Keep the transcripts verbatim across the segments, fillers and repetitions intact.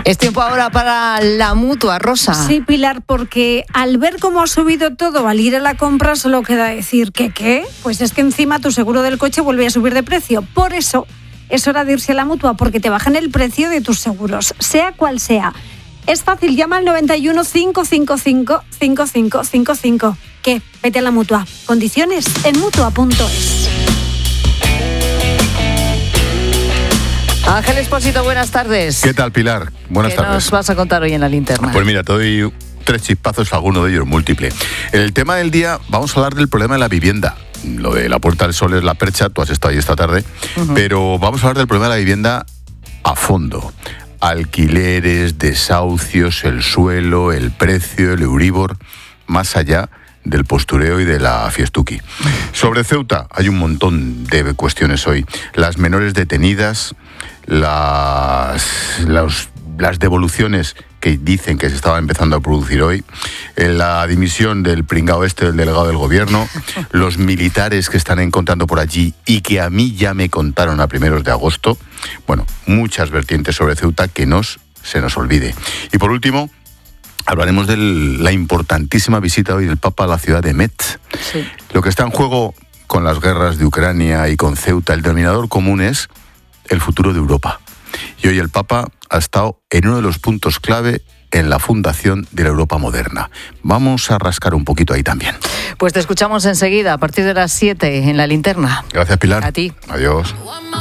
Es tiempo ahora para la Mutua, Rosa. Sí, Pilar, porque al ver cómo ha subido todo al ir a la compra, solo queda decir que ¿qué? Pues es que encima tu seguro del coche vuelve a subir de precio. Por eso es hora de irse a la Mutua, porque te bajan el precio de tus seguros, sea cual sea. Es fácil, llama al noventa y uno, cinco cinco cinco, cinco cinco cinco cinco. ¿Qué? Vete a la Mutua. Condiciones en mutua punto es. Ángel Expósito, buenas tardes. ¿Qué tal, Pilar? Buenas ¿Qué tardes. nos vas a contar hoy en la linterna? Pues mira, te doy tres chispazos, alguno de ellos múltiple. En el tema del día vamos a hablar del problema de la vivienda. Lo de la Puerta del Sol es la percha, tú has estado ahí esta tarde, uh-huh. Pero vamos a hablar del problema de la vivienda a fondo. Alquileres, desahucios, el suelo, el precio, el Euribor, más allá del postureo y de la fiestuki. Sobre Ceuta hay un montón de cuestiones hoy. Las menores detenidas, las, las, las devoluciones que dicen que se estaban empezando a producir hoy, la dimisión del pringao este, del delegado del gobierno, los militares que están encontrando por allí y que a mí ya me contaron a primeros de agosto. Bueno, muchas vertientes sobre Ceuta que no se nos olvide. Y por último, hablaremos de la importantísima visita hoy del Papa a la ciudad de Metz. Sí. Lo que está en juego con las guerras de Ucrania y con Ceuta, el denominador común es el futuro de Europa. Y hoy el Papa ha estado en uno de los puntos clave en la fundación de la Europa moderna. Vamos a rascar un poquito ahí también. Pues te escuchamos enseguida, a partir de las siete, en la linterna. Gracias, Pilar. A ti. Adiós.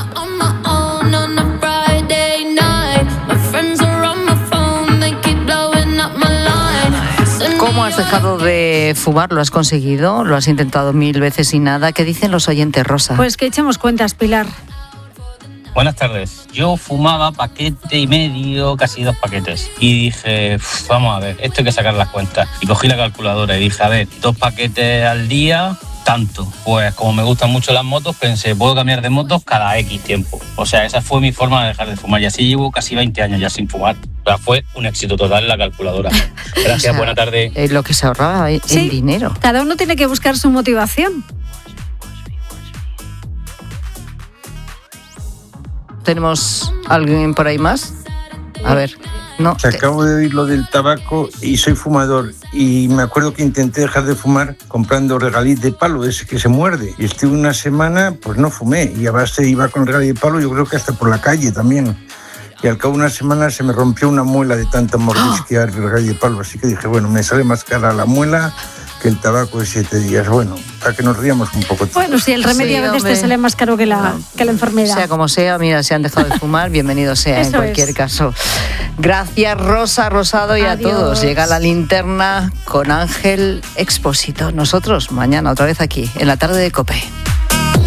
¿Cómo has dejado de fumar? ¿Lo has conseguido? ¿Lo has intentado mil veces y nada? ¿Qué dicen los oyentes, Rosa? Pues que echemos cuentas, Pilar. Buenas tardes. Yo fumaba paquete y medio, casi dos paquetes. Y dije, vamos a ver, esto hay que sacar las cuentas. Y cogí la calculadora y dije, a ver, dos paquetes al día, tanto. Pues como me gustan mucho las motos, pensé, puedo cambiar de motos cada X tiempo. O sea, esa fue mi forma de dejar de fumar. Y así llevo casi veinte años ya sin fumar. O sea, fue un éxito total la calculadora. Gracias, o sea, buena tarde. Eh, lo que se ahorraba en sí, dinero. Cada uno tiene que buscar su motivación. ¿Tenemos alguien por ahí más? A ver, no. Te... Acabo de oír lo del tabaco y soy fumador. Y me acuerdo que intenté dejar de fumar comprando regaliz de palo, ese que se muerde. Y estuve una semana, pues no fumé. Y a base iba con regaliz de palo, yo creo que hasta por la calle también. Y al cabo de una semana se me rompió una muela de tanta mordisquear el regaliz de palo. Así que dije, bueno, me sale más cara la muela que el tabaco de siete días. Bueno, para que nos riamos un poco. Bueno, sí, el remedio sí, a veces te sale más caro que la, no, que la enfermedad. Sea como sea, mira, si han dejado de fumar, bienvenido sea en cualquier es. caso. Gracias, Rosa, Rosado, y Adiós. a todos. Llega la linterna con Ángel Expósito. Nosotros mañana otra vez aquí, en la tarde de COPE.